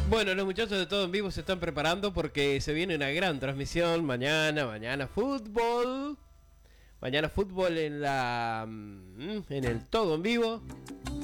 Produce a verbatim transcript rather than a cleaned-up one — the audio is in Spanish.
Bueno, los muchachos de Todo en Vivo se están preparando porque se viene una gran transmisión mañana, mañana fútbol. Mañana fútbol en la en el Todo en Vivo.